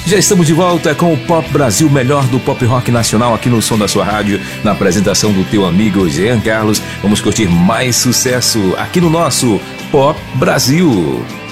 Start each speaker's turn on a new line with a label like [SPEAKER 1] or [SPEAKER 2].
[SPEAKER 1] Já estamos de volta com o Pop Brasil, melhor do pop rock nacional, aqui no som da sua rádio, na apresentação do teu amigo Jean Carlos. Vamos curtir mais sucesso aqui no nosso Pop Brasil.